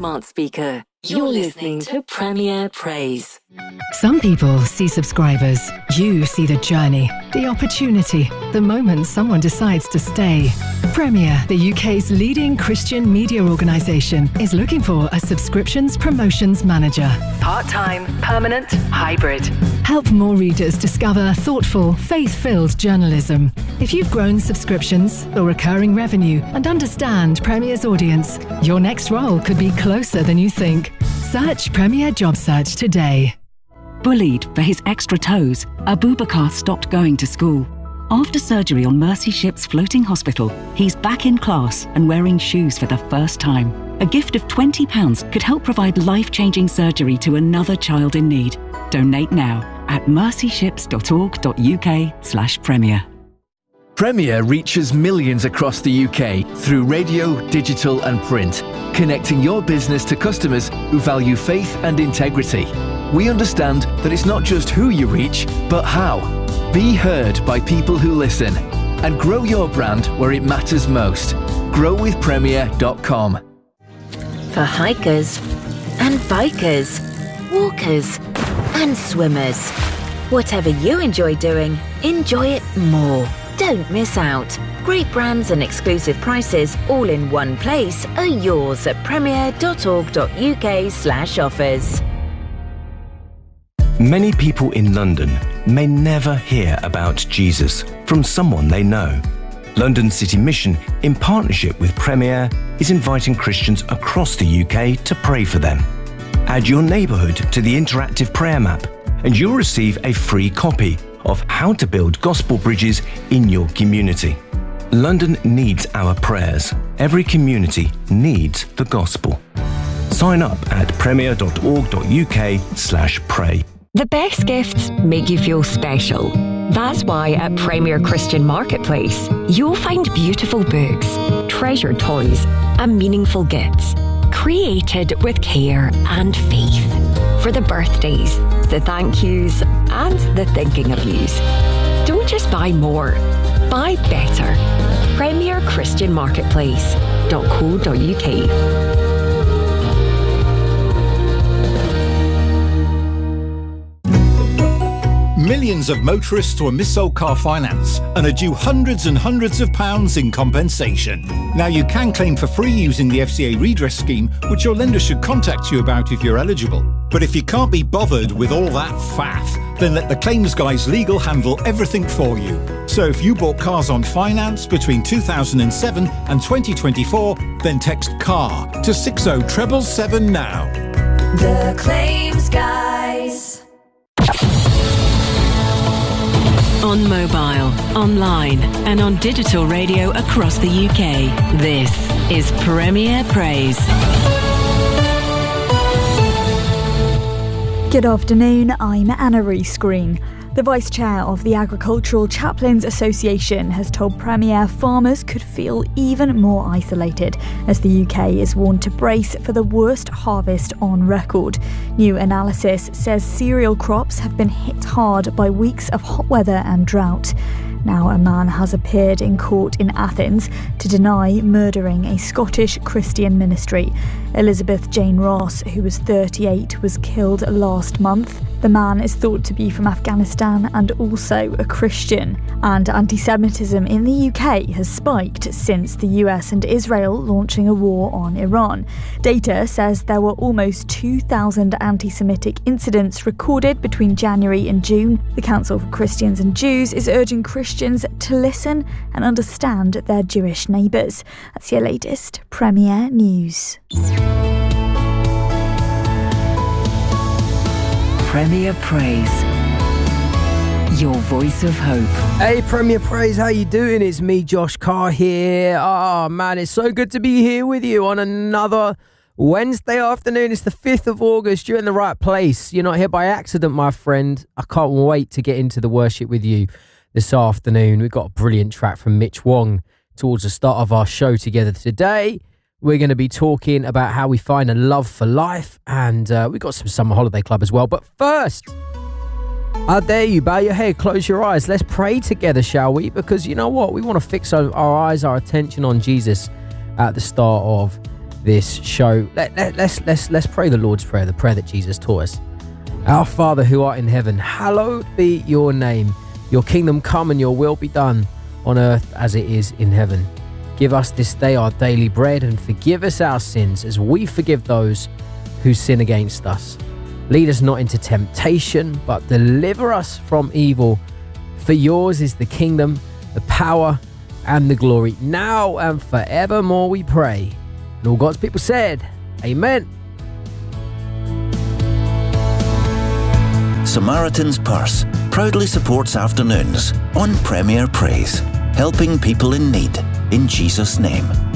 smart speaker. You're listening to Premier Praise. Some people see subscribers. You see the journey, the opportunity, the moment someone decides to stay. Premier, the UK's leading Christian media organisation, is looking for a subscriptions promotions manager. Part-time, permanent, hybrid. Help more readers discover thoughtful, faith-filled journalism. If you've grown subscriptions or recurring revenue and understand Premier's audience, your next role could be closer than you think. Search Premier Job Search today. Bullied for his extra toes, Abubakar stopped going to school. After surgery on Mercy Ship's floating hospital, he's back in class and wearing shoes for the first time. A gift of £20 could help provide life-changing surgery to another child in need. Donate now at mercyships.org.uk/Premier. Premier reaches millions across the UK through radio, digital and print, connecting your business to customers who value faith and integrity. We understand that it's not just who you reach, but how. Be heard by people who listen and grow your brand where it matters most. Growwithpremier.com. For hikers and bikers, walkers and swimmers. Whatever you enjoy doing, enjoy it more. Don't miss out. Great brands and exclusive prices all in one place are yours at premier.org.uk/offers. Many people in London may never hear about Jesus from someone they know. London City Mission, in partnership with Premier, is inviting Christians across the UK to pray for them. Add your neighbourhood to the interactive prayer map and you'll receive a free copy of How to Build Gospel Bridges in Your Community. London needs our prayers. Every community needs the gospel. Sign up at premier.org.uk/pray. The best gifts make you feel special. That's why at Premier Christian Marketplace, you'll find beautiful books, treasured toys, and meaningful gifts, created with care and faith. For the birthdays, the thank yous, and the thinking of yous. Don't just buy more, buy better. Premier Christian Marketplace.co.uk. Millions of motorists were mis-sold car finance and are due hundreds and hundreds of pounds in compensation. Now you can claim for free using the FCA redress scheme, which your lender should contact you about if you're eligible. But if you can't be bothered with all that faff, then let the claims guys legal handle everything for you. So if you bought cars on finance between 2007 and 2024, then text CAR to 60777 now. The Claims Guys. On mobile, online and on digital radio across the UK, this is Premier Praise. Good afternoon, I'm Anna Rees-Green. The Vice Chair of the Agricultural Chaplains Association has told Premier farmers could feel even more isolated as the UK is warned to brace for the worst harvest on record. New analysis says cereal crops have been hit hard by weeks of hot weather and drought. Now a man has appeared in court in Athens to deny murdering a Scottish Christian ministry. Elizabeth Jane Ross, who was 38, was killed last month. The man is thought to be from Afghanistan and also a Christian. And anti-Semitism in the UK has spiked since the US and Israel launching a war on Iran. Data says there were almost 2,000 anti-Semitic incidents recorded between January and June. The Council for Christians and Jews is urging Christians to listen and understand their Jewish neighbours. That's your latest Premier News. Premier Praise. Your voice of hope. Hey Premier Praise, how you doing? It's me, Josh Carr here. Oh man, it's so good to be here with you on another Wednesday afternoon. It's the 5th of August. You're in the right place. You're not here by accident, my friend. I can't wait to get into the worship with you this afternoon. We've got a brilliant track from Mitch Wong towards the start of our show together today. We're going to be talking about how we find a love for life, and we've got some Summer Holiday Club as well. But first, I dare you, bow your head, close your eyes. Let's pray together, shall we? Because you know what? We want to fix our eyes, our attention on Jesus at the start of this show. Let's pray the Lord's Prayer, the prayer that Jesus taught us. Our Father who art in heaven, hallowed be your name. Your kingdom come and your will be done on earth as it is in heaven. Give us this day our daily bread and forgive us our sins as we forgive those who sin against us. Lead us not into temptation, but deliver us from evil. For yours is the kingdom, the power, and the glory, now and forevermore, we pray. And all God's people said, Amen. Samaritan's Purse proudly supports afternoons on Premier Praise, helping people in need in Jesus' name.